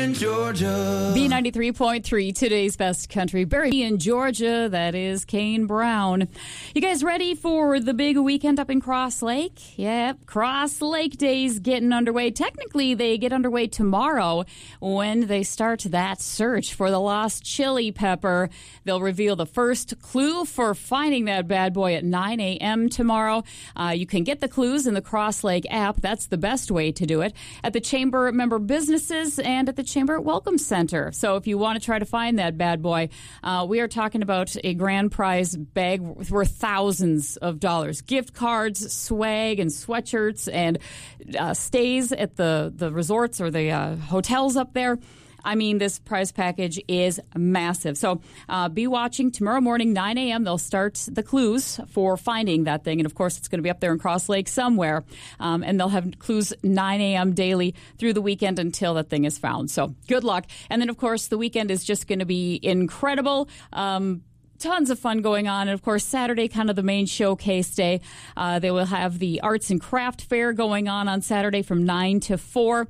in Georgia. B93.3, today's best country. Barry in Georgia, that is Kane Brown. You guys ready for the big weekend up in Cross Lake? Yep, Cross Lake Days getting underway. Technically, they get underway tomorrow when they start that search for the lost chili pepper. They'll reveal the first clue for finding that bad boy at 9 a.m. tomorrow. You can get the clues in the Cross Lake app. That's the best way to do it. At the Chamber member businesses and at the Chamber Welcome Center. So if you want to try to find that bad boy, we are talking about a grand prize bag worth thousands of dollars. Gift cards, swag, and sweatshirts, and stays at the resorts or the hotels up there. I mean, this prize package is massive. So be watching tomorrow morning, 9 a.m. They'll start the clues for finding that thing. And, of course, it's going to be up there in Cross Lake somewhere. And they'll have clues 9 a.m. daily through the weekend until that thing is found. So good luck. And then, of course, the weekend is just going to be incredible. Tons of fun going on. And, of course, Saturday, kind of the main showcase day. They will have the Arts and Craft Fair going on Saturday from 9 to 4.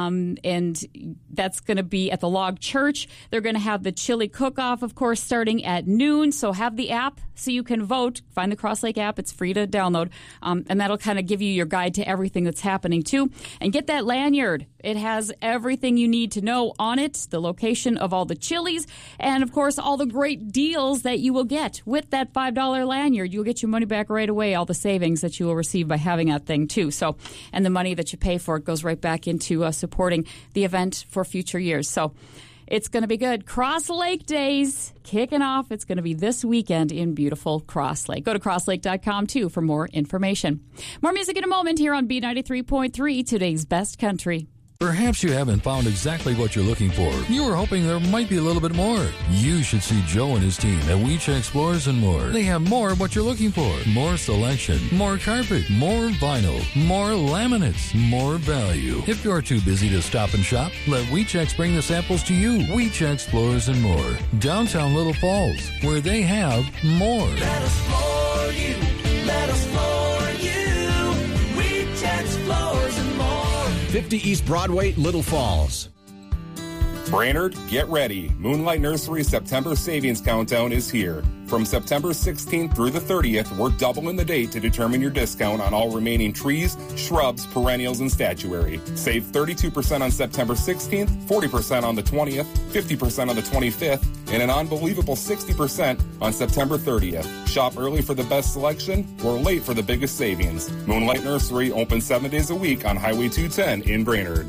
And that's going to be at the Log Church. They're going to have the chili cook-off, of course, starting at noon. So have the app so you can vote. Find the Cross Lake app. It's free to download. And that'll kind of give you your guide to everything that's happening, too. And get that lanyard. It has everything you need to know on it, the location of all the chilies, and, of course, all the great deals that you will get with that $5 lanyard. You'll get your money back right away, all the savings that you will receive by having that thing, too. So, and the money that you pay for it goes right back into supporting the event for future years. So it's going to be good. Cross Lake Days kicking off. It's going to be this weekend in beautiful Cross Lake. Go to crosslake.com, too, for more information. More music in a moment here on B93.3, today's best country. Perhaps you haven't found exactly what you're looking for. You were hoping there might be a little bit more. You should see Joe and his team at Weech Explorers and More. They have more of what you're looking for. More selection, more carpet, more vinyl, more laminates, more value. If you're too busy to stop and shop, let Weechex bring the samples to you. Weech Explorers and More. Downtown Little Falls, where they have more. Let us floor you. Let us floor you. Weech Explorers and More. 50 East Broadway, Little Falls. Brainerd, get ready. Moonlight Nursery September Savings Countdown is here. From September 16th through the 30th, we're doubling the date to determine your discount on all remaining trees, shrubs, perennials, and statuary. Save 32% on September 16th, 40% on the 20th, 50% on the 25th, and an unbelievable 60% on September 30th. Shop early for the best selection or late for the biggest savings. Moonlight Nursery open 7 days a week on Highway 210 in Brainerd.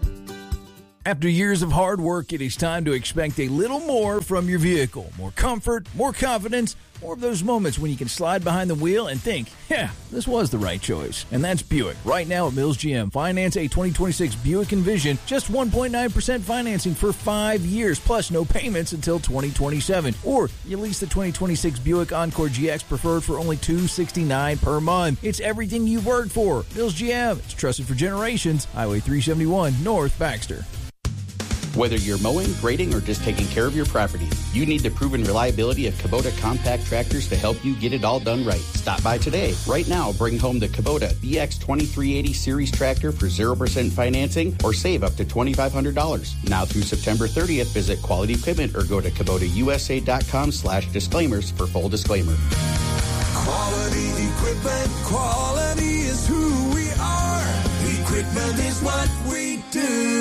After years of hard work, it is time to expect a little more from your vehicle. More comfort, more confidence, more of those moments when you can slide behind the wheel and think, yeah, this was the right choice. And that's Buick. Right now at Mills GM, finance a 2026 Buick Envision, just 1.9% financing for 5 years, plus no payments until 2027. Or you lease the 2026 Buick Encore GX Preferred for only $269 per month. It's everything you've worked for. Mills GM, it's trusted for generations. Highway 371, North Baxter. Whether you're mowing, grading, or just taking care of your property, you need the proven reliability of Kubota compact tractors to help you get it all done right. Stop by today. Right now, bring home the Kubota BX 2380 Series tractor for 0% financing or save up to $2,500. Now through September 30th, visit Quality Equipment or go to KubotaUSA.com/disclaimers for full disclaimer. Quality equipment, quality is who we are. Equipment is what we do.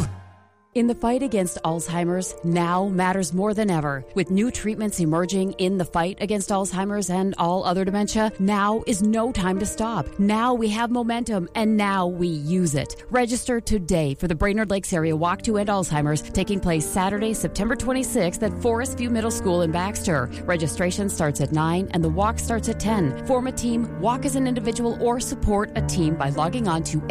In the fight against Alzheimer's, now matters more than ever. With new treatments emerging in the fight against Alzheimer's and all other dementia, now is no time to stop. Now we have momentum, and now we use it. Register today for the Brainerd Lakes Area Walk to End Alzheimer's, taking place Saturday, September 26th at Forest View Middle School in Baxter. Registration starts at 9 and the walk starts at 10. Form a team, walk as an individual, or support a team by logging on to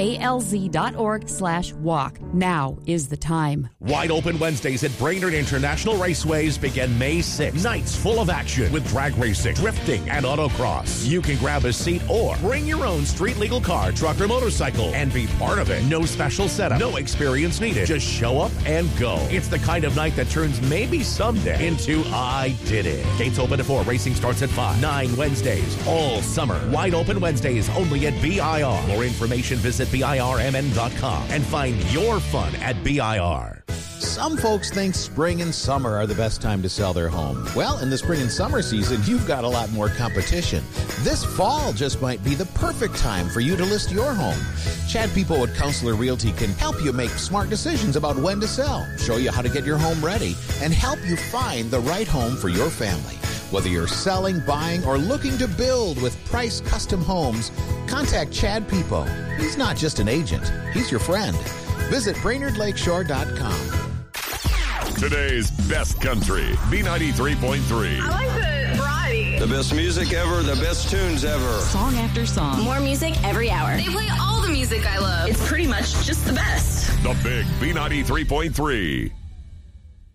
alz.org/walk. Now is the time. Wide Open Wednesdays at Brainerd International Raceways begin May 6th. Nights full of action with drag racing, drifting, and autocross. You can grab a seat or bring your own street legal car, truck, or motorcycle and be part of it. No special setup, no experience needed. Just show up and go. It's the kind of night that turns maybe someday into I did it. Gates open at 4. Racing starts at 5. 9 Wednesdays all summer. Wide Open Wednesdays only at BIR. More information, visit BIRMN.com and find your fun at BIR. Some folks think spring and summer are the best time to sell their home. Well, in the spring and summer season, you've got a lot more competition. This fall just might be the perfect time for you to list your home. Chad People at Counselor Realty can help you make smart decisions about when to sell, show you how to get your home ready, and help you find the right home for your family. Whether you're selling, buying, or looking to build with Price Custom Homes, contact Chad People. He's not just an agent, he's your friend. Visit BrainerdLakeshore.com. Today's best country, B93.3. I like the variety. The best music ever, the best tunes ever. Song after song. More music every hour. They play all the music I love. It's pretty much just the best. The big B93.3.